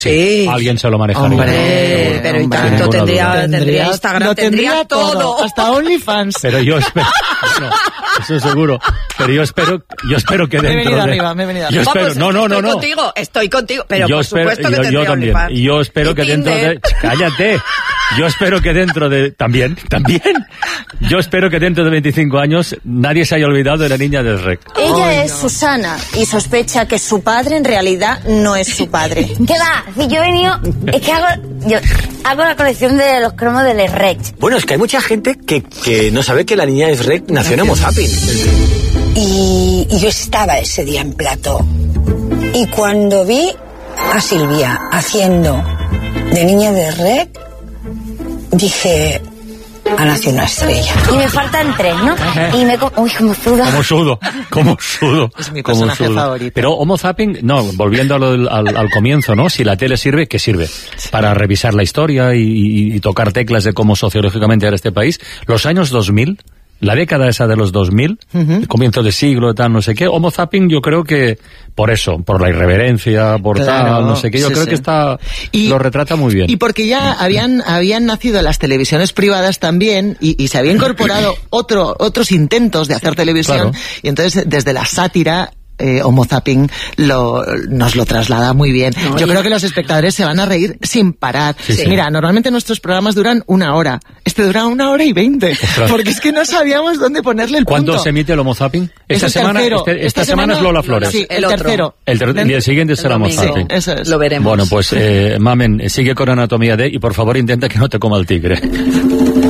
Sí. Alguien se lo manejaría. Hombre, pero y tanto tendría Instagram, lo tendría todo. Hasta OnlyFans. Pero yo espero, bueno, eso seguro, pero yo espero que dentro me he venido arriba. Yo espero, no. Estoy contigo, pero yo por espero, supuesto que tendría yo también. OnlyFans. Y yo espero que dentro de... ¡Cállate! Yo espero que dentro de... También. Yo espero que dentro de 25 años nadie se haya olvidado de la niña del REC. Ella es Susana y sospecha que su padre en realidad no es su padre. ¿Qué va? Si yo he venido... Es que hago la colección de los cromos del REC. Bueno, es que hay mucha gente que no sabe que la niña del REC nació en Homo sapiens. Y yo estaba ese día en plató. Y cuando vi a Silvia haciendo de niña del REC, dije... ha nacido una estrella. Y me faltan 3, ¿no? Y me... Uy, Como sudo. Es mi personaje favorito. Pero Homo Zapping, no, volviendo al comienzo, ¿no? Si la tele sirve, ¿qué sirve? Para revisar la historia y tocar teclas de cómo sociológicamente era este país. Los años 2000... la década esa de los 2000, el comienzo del siglo, tal, no sé qué, Homo Zapping yo creo que por eso, por la irreverencia, por tal, no sé qué, yo creo que lo retrata muy bien. Y porque ya habían nacido las televisiones privadas también y se había incorporado otros intentos de hacer televisión, claro. Y entonces desde la sátira Homo Zapping nos lo traslada muy bien. Yo creo que los espectadores se van a reír sin parar. Sí. Mira, normalmente nuestros programas duran 1 hora. Este dura 1 hora y 20. Ostras. Porque es que no sabíamos dónde ponerle el punto. ¿Cuándo se emite el Homo Zapping? Esta semana es Lola Flores. Sí, el tercero. Y el siguiente será Homo Zapping. Sí, eso es. Lo veremos. Bueno, pues Mamen, sigue con Anatomía D y por favor intenta que no te coma el tigre.